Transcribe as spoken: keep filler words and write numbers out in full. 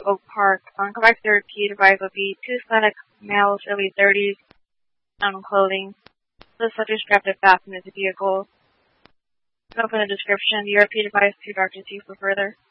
Oak Park. Um, come back to the repeat device will be two Hispanic males, early thirties, um, clothing. The subject strapped and fastened into the vehicle. Open the description. The repeat device too dark to see for further.